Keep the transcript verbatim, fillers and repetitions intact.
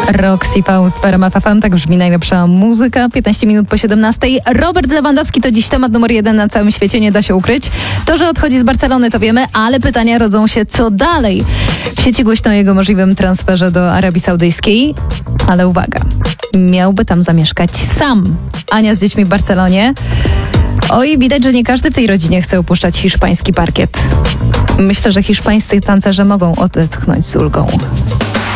Roxy Faust w R M F F M, tak brzmi najlepsza muzyka. piętnaście minut po siedemnastej. Robert Lewandowski to dziś temat numer jeden na całym świecie, nie da się ukryć. To, że odchodzi z Barcelony, to wiemy, ale pytania rodzą się, co dalej. W sieci głośno o jego możliwym transferze do Arabii Saudyjskiej, ale uwaga, miałby tam zamieszkać sam. Ania z dziećmi w Barcelonie. Oj, widać, że nie każdy w tej rodzinie chce opuszczać hiszpański parkiet. Myślę, że hiszpańscy tancerze mogą odetchnąć z ulgą.